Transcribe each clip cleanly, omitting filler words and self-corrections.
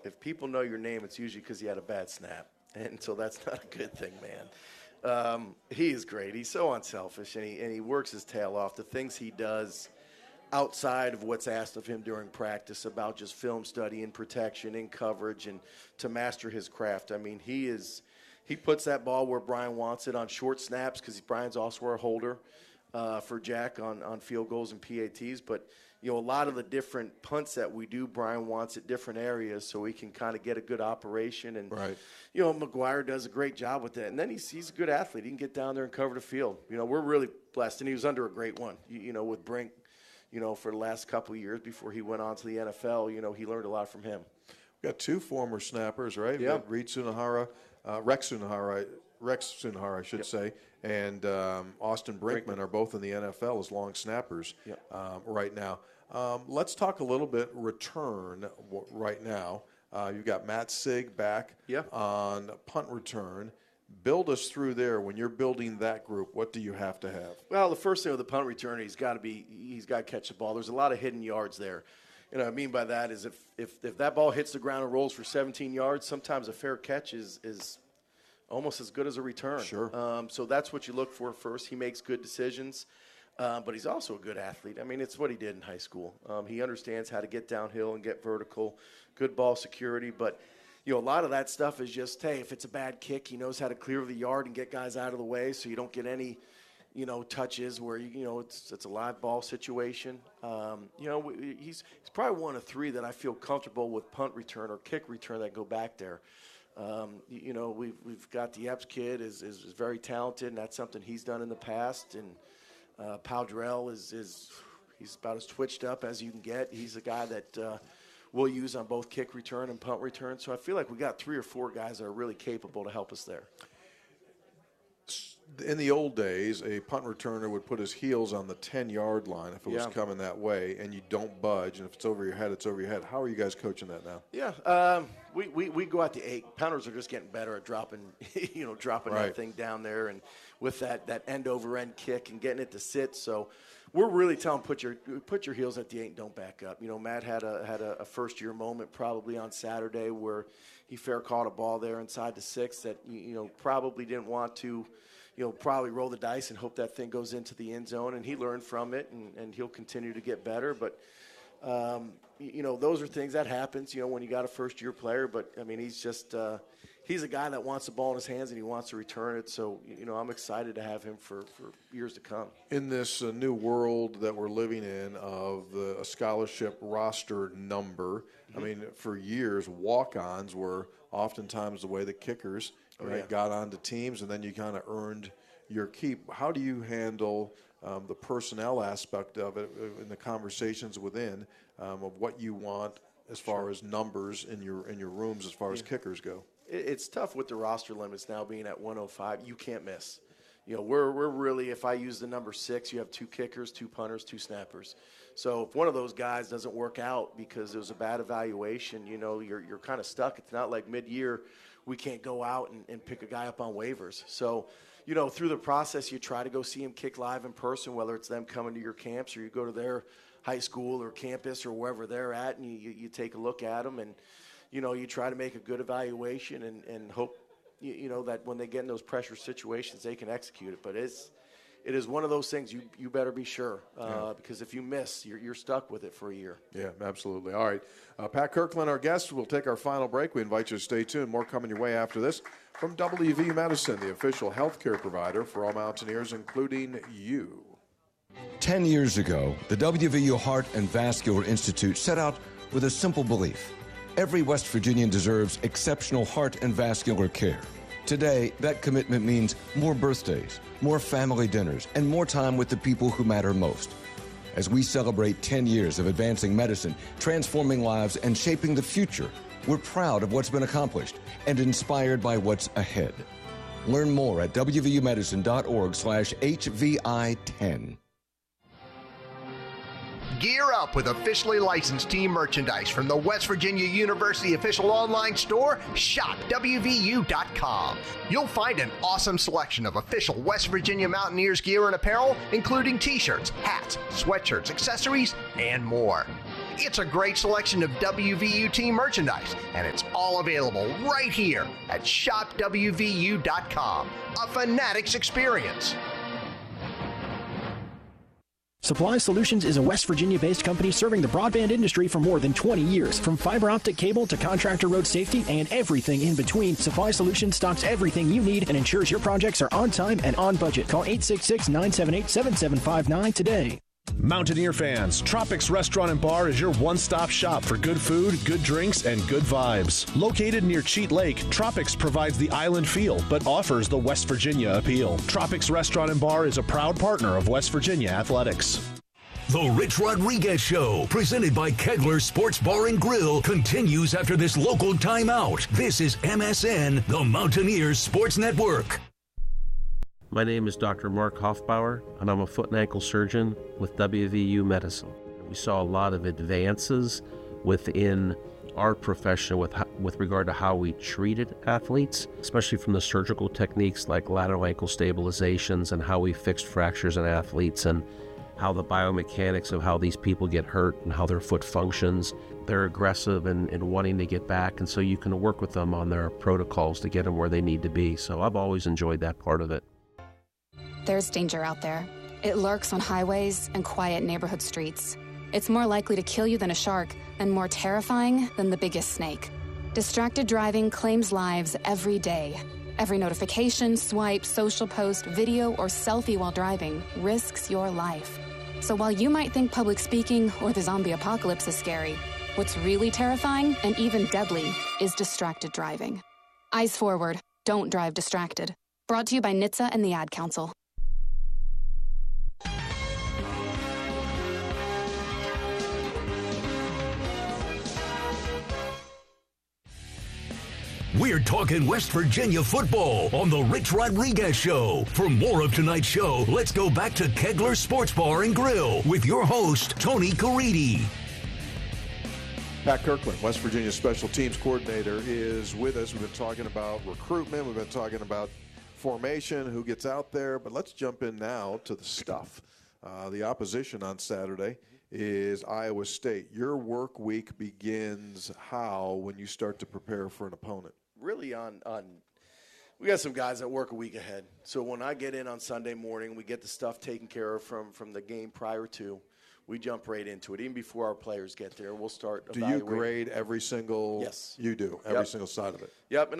if people know your name, it's usually because you had a bad snap. And so that's not a good thing, man. He is great. He's so unselfish, and he works his tail off. The things he does outside of what's asked of him during practice about just film study and protection and coverage and to master his craft. I mean, he puts that ball where Brian wants it on short snaps because Brian's also a holder for Jack on field goals and PATs. But, a lot of the different punts that we do, Brian wants at different areas so we can kind of get a good operation. And, right. McGuire does a great job with that. And then he's a good athlete. He can get down there and cover the field. We're really blessed. And he was under a great one, with Brink, for the last couple of years before he went on to the NFL. He learned a lot from him. We got two former snappers, right? Yeah. Rex Sunahara, I should say, and Austin Brinkman are both in the NFL as long snappers right now. Let's talk a little bit return right now. You've got Matt Sig back on punt return. Build us through there. When you're building that group, what do you have to have? Well, the first thing with the punt return, he's got to catch the ball. There's a lot of hidden yards there. What I mean by that is if that ball hits the ground and rolls for 17 yards, sometimes a fair catch is almost as good as a return. Sure. So that's what you look for first. He makes good decisions, but he's also a good athlete. I mean, it's what he did in high school. He understands how to get downhill and get vertical, good ball security. But, a lot of that stuff is just, hey, if it's a bad kick, he knows how to clear the yard and get guys out of the way so you don't get any, touches where, it's a live ball situation. He's probably one of three that I feel comfortable with punt return or kick return that go back there. We've got the Epps kid is very talented, and that's something he's done in the past. And Powdrell he's about as twitched up as you can get. He's a guy that we'll use on both kick return and punt return. So I feel like we got 3 or 4 guys that are really capable to help us there. In the old days, a punt returner would put his heels on the 10-yard line if it was coming that way, and you don't budge. And if it's over your head, it's over your head. How are you guys coaching that now? Yeah, we go out to 8. Punters are just getting better at dropping, Right. that thing down there, and with that end-over-end kick and getting it to sit. So we're really telling put your heels at the 8 and don't back up. Matt had a first-year moment probably on Saturday where he fair caught a ball there inside the 6 that probably didn't want to. Probably roll the dice and hope that thing goes into the end zone. And he learned from it, and he'll continue to get better. But, those are things that happens, when you got a first-year player. But, I mean, he's just he's a guy that wants the ball in his hands and he wants to return it. So, I'm excited to have him for years to come. In this new world that we're living in of a scholarship roster number, I mean, for years, walk-ons were oftentimes the way the kickers got onto teams, and then you kind of earned your keep. How do you handle the personnel aspect of it in the conversations within of what you want as far as numbers in your rooms as far as kickers go? It's tough with the roster limits now being at 105. You can't miss. We're really, if I use the number 6, you have 2 kickers, 2 punters, 2 snappers. So if one of those guys doesn't work out because it was a bad evaluation, you're kind of stuck. It's not like mid-year we can't go out and pick a guy up on waivers. So, through the process, you try to go see him kick live in person, whether it's them coming to your camps or you go to their high school or campus or wherever they're at, and you take a look at them and, you try to make a good evaluation and hope, that when they get in those pressure situations, they can execute it. But it is one of those things you better be sure because if you miss, you're stuck with it for a year. Yeah, absolutely. All right. Pat Kirkland, our guest. We'll take our final break. We invite you to stay tuned. More coming your way after this from WV Medicine, the official healthcare provider for all Mountaineers, including you. 10 years ago, the WVU Heart and Vascular Institute set out with a simple belief. Every West Virginian deserves exceptional heart and vascular care. Today, that commitment means more birthdays, more family dinners, and more time with the people who matter most. As we celebrate 10 years of advancing medicine, transforming lives, and shaping the future, we're proud of what's been accomplished and inspired by what's ahead. Learn more at wvumedicine.org/HVI10. Gear up with officially licensed team merchandise from the West Virginia University official online store, shopwvu.com. You'll find an awesome selection of official West Virginia Mountaineers gear and apparel, including t-shirts, hats, sweatshirts, accessories, and more. It's a great selection of WVU team merchandise, and it's all available right here at shopwvu.com. A Fanatics experience. Supply Solutions is a West Virginia-based company serving the broadband industry for more than 20 years. From fiber optic cable to contractor road safety and everything in between, Supply Solutions stocks everything you need and ensures your projects are on time and on budget. Call 866-978-7759 today. Mountaineer fans, Tropics Restaurant and Bar is your one-stop shop for good food, good drinks, and good vibes. Located near Cheat Lake, Tropics provides the island feel, but offers the West Virginia appeal. Tropics Restaurant and Bar is a proud partner of West Virginia Athletics. The Rich Rodriguez Show, presented by Kegler Sports Bar and Grill, continues after this local timeout. This is MSN, the Mountaineers Sports Network. My name is Dr. Mark Hoffbauer, and I'm a foot and ankle surgeon with WVU Medicine. We saw a lot of advances within our profession with regard to how we treated athletes, especially from the surgical techniques like lateral ankle stabilizations and how we fixed fractures in athletes and how the biomechanics of how these people get hurt and how their foot functions. They're aggressive and wanting to get back, and so you can work with them on their protocols to get them where they need to be. So I've always enjoyed that part of it. There's danger out there. It lurks on highways and quiet neighborhood streets. It's more likely to kill you than a shark and more terrifying than the biggest snake. Distracted driving claims lives every day. Every notification, swipe, social post, video, or selfie while driving risks your life. So while you might think public speaking or the zombie apocalypse is scary, what's really terrifying and even deadly is distracted driving. Eyes forward. Don't drive distracted. Brought to you by NHTSA and the Ad Council. We're talking West Virginia football on the Rich Rodriguez Show. For more of tonight's show, let's go back to Kegler Sports Bar and Grill with your host, Tony Caridi. Pat Kirkland, West Virginia Special Teams Coordinator, is with us. We've been talking about recruitment. We've been talking about formation, who gets out there. But let's jump in now to the stuff. The opposition on Saturday is Iowa State. Your work week begins how when you start to prepare for an opponent? Really we got some guys that work a week ahead. So when I get in on Sunday morning, we get the stuff taken care of from the game prior to. We jump right into it. Even before our players get there, we'll start evaluating. Do you grade every single? Yes. You do, every single side of it. Yep, and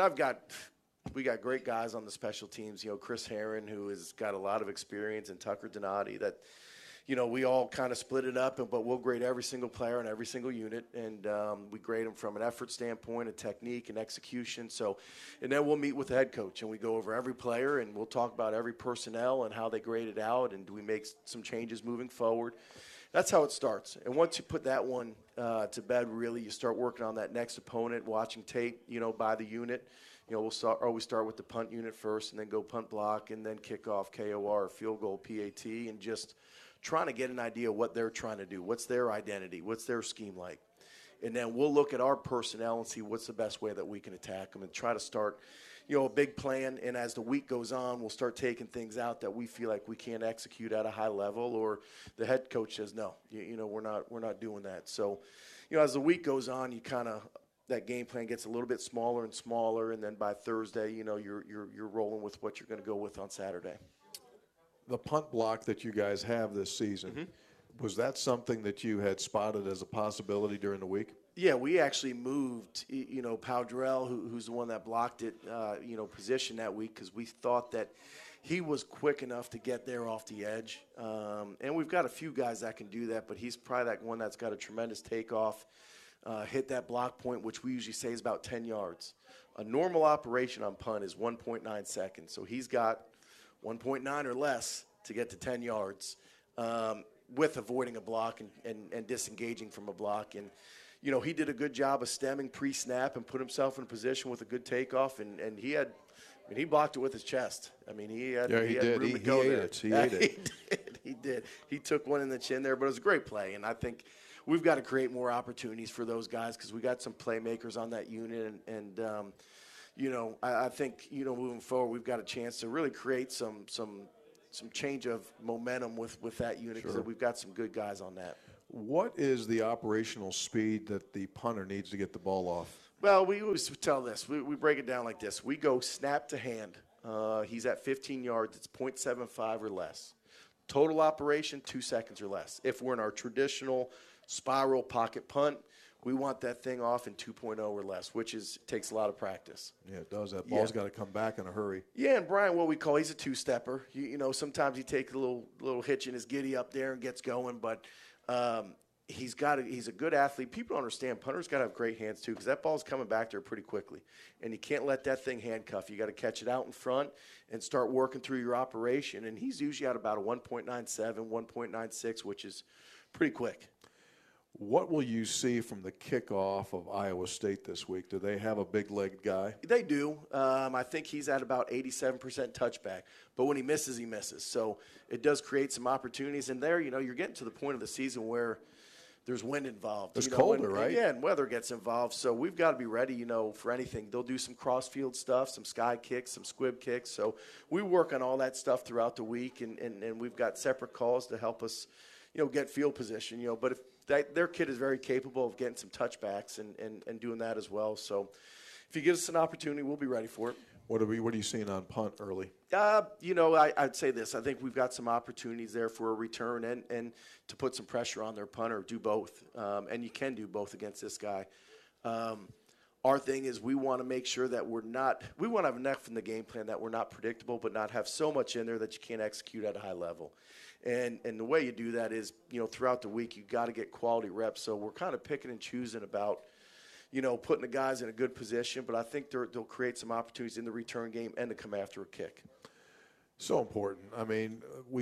we got great guys on the special teams. You know, Chris Herron, who has got a lot of experience, and Tucker Donati that – you know, we all kind of split it up, but we'll grade every single player in every single unit, and we grade them from an effort standpoint, a technique, and execution. So, and then we'll meet with the head coach, and we go over every player, and we'll talk about every personnel and how they graded out, and do we make some changes moving forward. That's how it starts. And once you put that one to bed, really, you start working on that next opponent, watching tape, you know, by the unit. You know, we start with the punt unit first, and then go punt block, and then kick off KOR, field goal, PAT, and just – trying to get an idea of what they're trying to do, what's their identity, what's their scheme like. And then we'll look at our personnel and see what's the best way that we can attack them and try to start, you know, a big plan. And as the week goes on, we'll start taking things out that we feel like we can't execute at a high level, or the head coach says, no, you know, we're not doing that. So, you know, as the week goes on, you kind of, that game plan gets a little bit smaller and smaller. And then by Thursday, you know, you're rolling with what you're going to go with on Saturday. The punt block that you guys have this season, was that something that you had spotted as a possibility during the week? Yeah, we actually moved, you know, Powdrell, who's the one that blocked it, you know, position that week, because we thought that he was quick enough to get there off the edge. And we've got a few guys that can do that, but he's probably that one that's got a tremendous takeoff, hit that block point, which we usually say is about 10 yards. A normal operation on punt is 1.9 seconds, so he's got 1.9 or less to get to 10 yards with avoiding a block and disengaging from a block. And, you know, he did a good job of stemming pre-snap and put himself in a position with a good takeoff. And he had – I mean, he blocked it with his chest. I mean, he had room to go there. He ate it. He did. He took one in the chin there, but it was a great play. And I think we've got to create more opportunities for those guys because we got some playmakers on that unit. And you know, I think, you know, moving forward, we've got a chance to really create some change of momentum with that unit because we've got some good guys on that. What is the operational speed that the punter needs to get the ball off? Well, we always tell this. We break it down like this. We go snap to hand. He's at 15 yards. It's 0.75 or less. Total operation, 2 seconds or less. If we're in our traditional spiral pocket punt, we want that thing off in 2.0 or less, which takes a lot of practice. Yeah, it does. That ball's got to come back in a hurry. Yeah, and Brian, what we call, he's a two-stepper. You know, sometimes he takes a little hitch in his giddy up there and gets going, but he's a good athlete. People don't understand, punters got to have great hands too, because that ball's coming back there pretty quickly, and you can't let that thing handcuff. You got to catch it out in front and start working through your operation. And he's usually at about a 1.97, 1.96, which is pretty quick. What will you see from the kickoff of Iowa State this week? Do they have a big-legged guy? They do. I think he's at about 87% touchback. But when he misses, he misses. So it does create some opportunities. And there, you're getting to the point of the season where there's wind involved. It's colder, right? Yeah, and weather gets involved. So we've got to be ready, for anything. They'll do some cross-field stuff, some sky kicks, some squib kicks. So we work on all that stuff throughout the week, and we've got separate calls to help us, get field position. But if their kid is very capable of getting some touchbacks and doing that as well. So if he gives us an opportunity, we'll be ready for it. What are you seeing on punt early? I'd say this. I think we've got some opportunities there for a return and to put some pressure on their punter, do both. And you can do both against this guy. Our thing is we want to make sure that we want to have enough in the game plan that we're not predictable, but not have so much in there that you can't execute at a high level. And the way you do that is, throughout the week, you got to get quality reps. So we're kind of picking and choosing about, putting the guys in a good position. But I think they'll create some opportunities in the return game and to come after a kick. So important. I mean,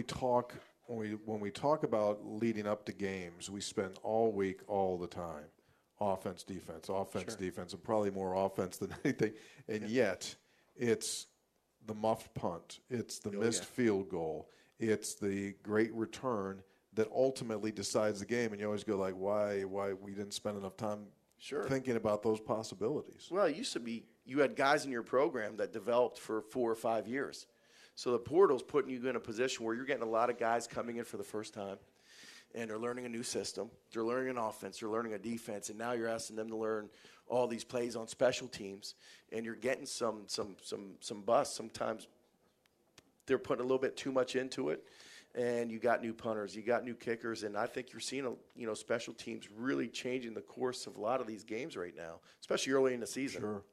when we talk about leading up to games, we spend all week, all the time, offense, defense, and probably more offense than anything. And yet, it's the muffed punt. It's the missed field goal. It's the great return that ultimately decides the game. And you always go like, why we didn't spend enough time thinking about those possibilities. Well, it used to be you had guys in your program that developed for 4 or 5 years. So the portal's putting you in a position where you're getting a lot of guys coming in for the first time, and they're learning a new system. They're learning an offense. They're learning a defense. And now you're asking them to learn all these plays on special teams, and you're getting some busts. Sometimes they're putting a little bit too much into it, and you got new punters, you got new kickers, and I think you're seeing special teams really changing the course of a lot of these games right now, especially early in the season. Sure.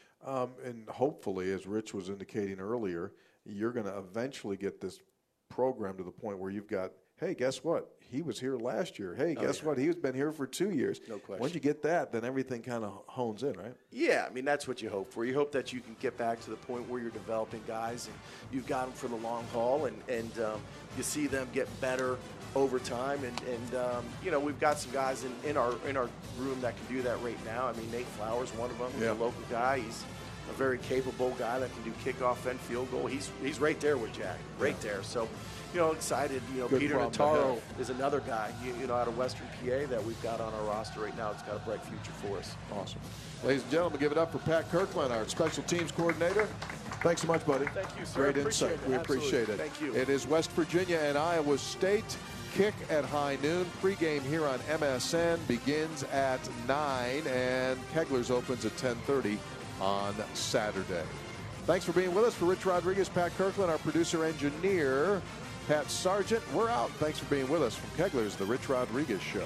And hopefully, as Rich was indicating earlier, you're going to eventually get this program to the point where you've got, hey, guess what? He was here last year. Hey, guess what? He's been here for 2 years. No question. Once you get that, then everything kind of hones in, right? Yeah, I mean, that's what you hope for. You hope that you can get back to the point where you're developing guys and you've got them for the long haul, and you see them get better over time. And we've got some guys in our room that can do that right now. I mean, Nate Flowers, one of them, he's a local guy. He's a very capable guy that can do kickoff and field goal. He's right there with Jack, there. So, excited. Peter Notaro is another guy, out of Western PA that we've got on our roster right now. It's got a bright future for us. Awesome. Ladies and gentlemen, give it up for Pat Kirkland, our special teams coordinator. Thanks so much, buddy. Thank you, sir. Great insight. We appreciate it. Thank you. It is West Virginia and Iowa State. Kick at high noon. Pregame here on MSN begins at 9, and Kegler's opens at 10:30 on Saturday. Thanks for being with us. For Rich Rodriguez, Pat Kirkland, our producer-engineer, Pat Sargent, we're out. Thanks for being with us from Kegler's The Rich Rodriguez Show.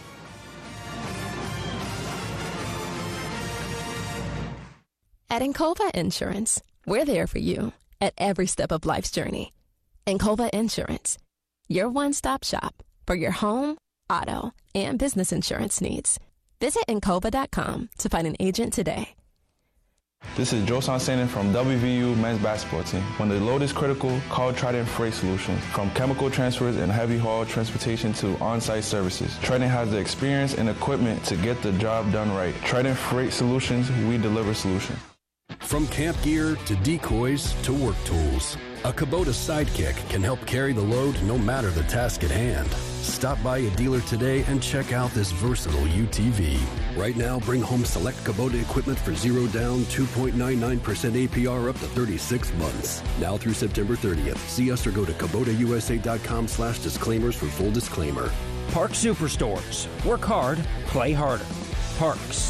At Encova Insurance, we're there for you at every step of life's journey. Encova Insurance, your one-stop shop for your home, auto, and business insurance needs. Visit Encova.com to find an agent today. This is Joe Sansanin from WVU men's basketball team. When the load is critical, call Trident Freight Solutions. From chemical transfers and heavy haul transportation to on-site services, Trident has the experience and equipment to get the job done right. Trident Freight Solutions, we deliver solutions. From camp gear to decoys to work tools, a Kubota Sidekick can help carry the load no matter the task at hand. Stop by a dealer today and check out this versatile UTV. Right now, bring home select Kubota equipment for 0 down, 2.99% APR up to 36 months. Now through September 30th. See us or go to KubotaUSA.com/disclaimers for full disclaimer. Park Superstores. Work hard, play harder. Parks.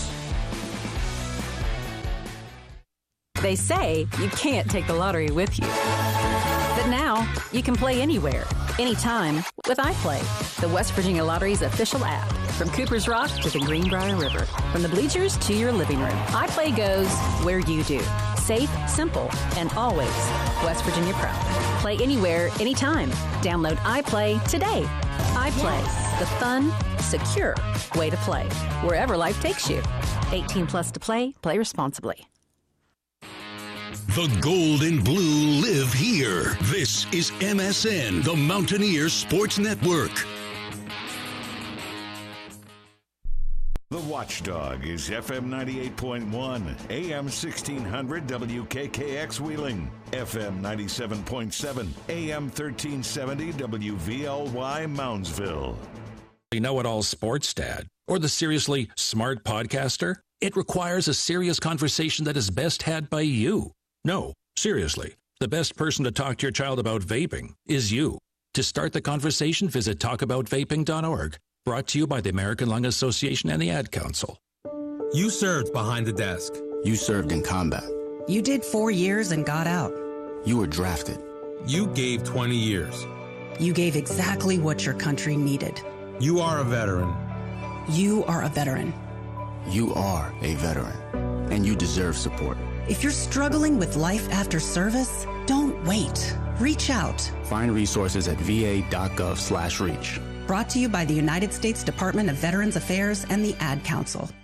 They say you can't take the lottery with you. But now, you can play anywhere, anytime with iPlay, the West Virginia Lottery's official app. From Cooper's Rock to the Greenbrier River, from the bleachers to your living room, iPlay goes where you do. Safe, simple, and always West Virginia proud. Play anywhere, anytime. Download iPlay today. iPlay, the fun, secure way to play, wherever life takes you. 18 plus to play. Play responsibly. The gold and blue live here. This is MSN, the Mountaineer Sports Network. The Watchdog is FM 98.1, AM 1600 WKKX Wheeling, FM 97.7, AM 1370 WVLY Moundsville. The Know-It-All Sports Dad or the seriously smart podcaster? It requires a serious conversation that is best had by you. No, seriously, the best person to talk to your child about vaping is you. To start the conversation, visit talkaboutvaping.org. Brought to you by the American Lung Association and the Ad Council. You served behind the desk. You served in combat. You did 4 years and got out. You were drafted. You gave 20 years. You gave exactly what your country needed. You are a veteran. You are a veteran. You are a veteran, and you deserve support. If you're struggling with life after service, don't wait. Reach out. Find resources at va.gov/reach. Brought to you by the United States Department of Veterans Affairs and the Ad Council.